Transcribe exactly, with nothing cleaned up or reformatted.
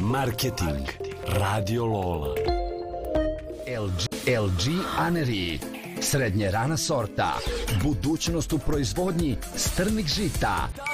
Marketing Radio Lola. L G, L G Anery. Srednje rana sorta. Budućnost u proizvodnji strnih žita.